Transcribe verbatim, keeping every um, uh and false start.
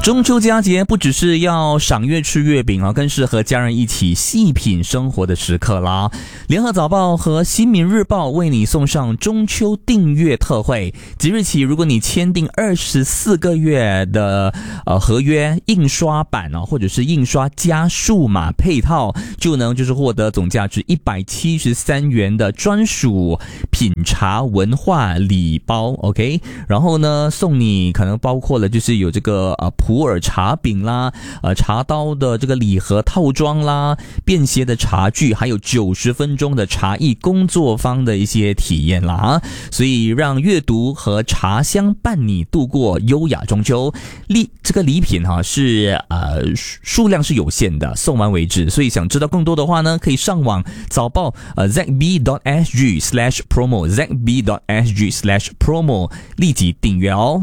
中秋佳节不只是要赏月吃月饼啊，更是和家人一起细品生活的时刻啦。联合早报和新民日报为你送上中秋订阅特惠，即日起，如果你签订二十四个月的呃合约印刷版啊，或者是印刷加数码配套，就能就是获得总价值一百七十三元的专属品茶文化礼包 ，OK， 然后呢送你可能包括了就是有这个呃普洱茶饼啦，呃茶刀的这个礼盒套装啦，便携的茶具，还有九十分钟的茶艺工作坊的一些体验啦啊，所以让阅读和茶香伴你度过优雅中秋。礼这个礼品哈、啊、是呃数量是有限的，送完为止，所以想知道更多的话呢，可以上网早报呃 z b dot s g slash promo z b dot s g slash promo 立即订阅哦。